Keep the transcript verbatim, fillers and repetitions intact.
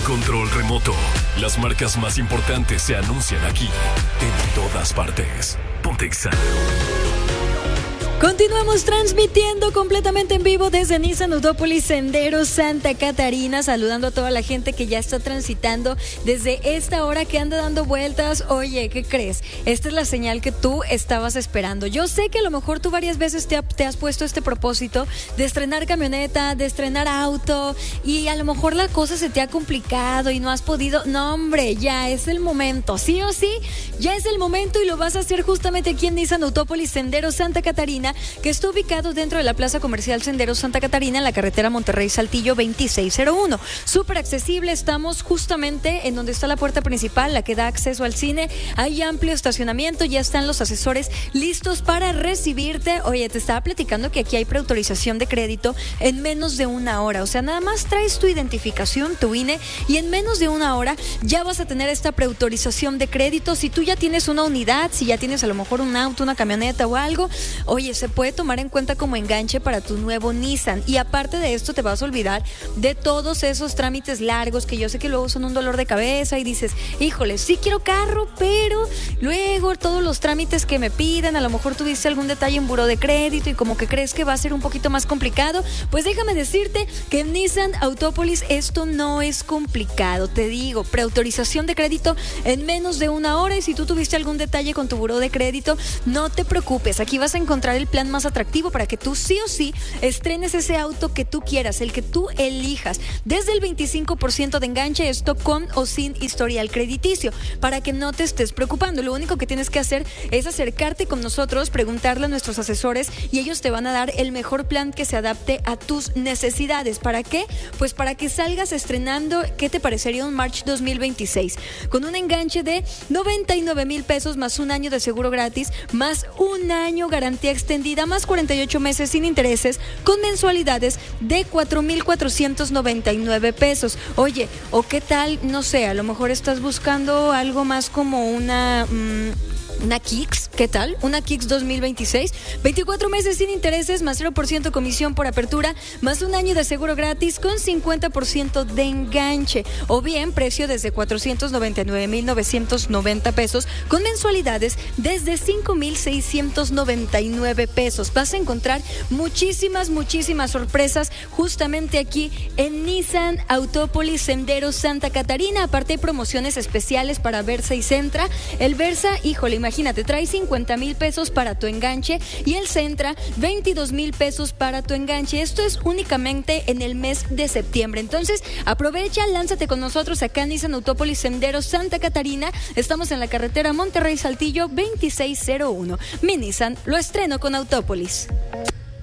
control remoto. Las marcas más importantes se anuncian aquí. En todas partes. Ponte Exa. Continuamos transmitiendo completamente en vivo desde Nissan Autópolis Sendero Santa Catarina, saludando a toda la gente que ya está transitando desde esta hora, que anda dando vueltas. Oye, ¿qué crees? Esta es la señal que tú estabas esperando. Yo sé que a lo mejor tú varias veces te, ha, te has puesto este propósito de estrenar camioneta, de estrenar auto, y a lo mejor la cosa se te ha complicado y no has podido. No, hombre, ya es el momento, sí o sí, ya es el momento, y lo vas a hacer justamente aquí en Nissan Autópolis Sendero Santa Catarina, que está ubicado dentro de la Plaza Comercial Sendero Santa Catarina, en la carretera Monterrey-Saltillo veintiséis cero uno. Súper accesible, estamos justamente en donde está la puerta principal, la que da acceso al cine. Hay amplio estacionamiento, ya están los asesores listos para recibirte. Oye, te estaba platicando que aquí hay preautorización de crédito en menos de una hora. O sea, nada más traes tu identificación, tu I N E, y en menos de una hora ya vas a tener esta preautorización de crédito. Si tú ya tienes una unidad, si ya tienes a lo mejor un auto, una camioneta o algo, oye, se puede tomar en cuenta como enganche para tu nuevo Nissan. Y aparte de esto, te vas a olvidar de todos esos trámites largos que yo sé que luego son un dolor de cabeza, y dices, híjole, sí quiero carro, pero luego todos los trámites que me piden, a lo mejor tuviste algún detalle en buró de crédito y como que crees que va a ser un poquito más complicado. Pues déjame decirte que en Nissan Autópolis esto no es complicado. Te digo, preautorización de crédito en menos de una hora, y si tú tuviste algún detalle con tu buró de crédito, no te preocupes, aquí vas a encontrar el plan más atractivo para que tú sí o sí estrenes ese auto que tú quieras, el que tú elijas, desde el veinticinco por ciento de enganche, esto con o sin historial crediticio, para que no te estés preocupando. Lo único que tienes que hacer es acercarte con nosotros, preguntarle a nuestros asesores, y ellos te van a dar el mejor plan que se adapte a tus necesidades. ¿Para qué? Pues para que salgas estrenando, ¿qué te parecería un March dos mil veintiséis? Con un enganche de noventa y nueve mil pesos, más un año de seguro gratis, más un año garantía extendida, más cuarenta y ocho meses sin intereses, con mensualidades de cuatro mil cuatrocientos noventa y nueve pesos. Oye, o qué tal, no sé, a lo mejor estás buscando algo más como una... Mmm, Una Kicks, ¿qué tal? Una Kicks dos mil veintiséis, veinticuatro meses sin intereses, más cero por ciento comisión por apertura, más un año de seguro gratis con cincuenta por ciento de enganche. O bien, precio desde cuatrocientos noventa y nueve mil novecientos noventa pesos, con mensualidades desde cinco mil seiscientos noventa y nueve pesos. Vas a encontrar muchísimas, muchísimas sorpresas justamente aquí en Nissan Autópolis Sendero Santa Catarina. Aparte, hay promociones especiales para Versa y Sentra. El Versa, híjole, imagínate. Imagínate, trae cincuenta mil pesos para tu enganche, y el Sentra veintidós mil pesos para tu enganche. Esto es únicamente en el mes de septiembre. Entonces, aprovecha, lánzate con nosotros acá en Nissan Autópolis Sendero Santa Catarina. Estamos en la carretera Monterrey-Saltillo veintiséis cero uno. Mi Nissan lo estreno con Autópolis.